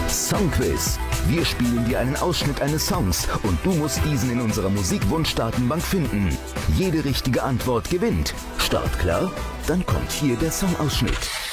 Songquiz. Wir spielen dir einen Ausschnitt eines Songs und du musst diesen in unserer Musikwunsch-Datenbank finden. Jede richtige Antwort gewinnt. Start klar? Dann kommt hier der Songausschnitt.